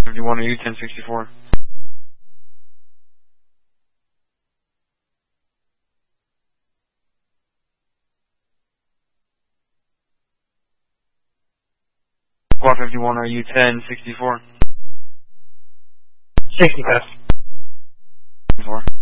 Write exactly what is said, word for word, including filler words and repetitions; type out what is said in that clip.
fifty-one, are you ten sixty-four? Squad fifty-one, are you ten sixty-four? sixty-five. Four.